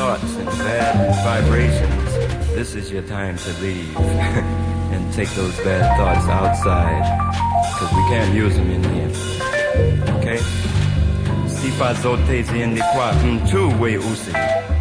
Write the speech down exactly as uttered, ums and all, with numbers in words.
thoughts and bad vibrations, this is your time to leave and take those bad thoughts outside, because we can't use them in here. Okay? Si fa zote zi ndi kwa mtu we usi.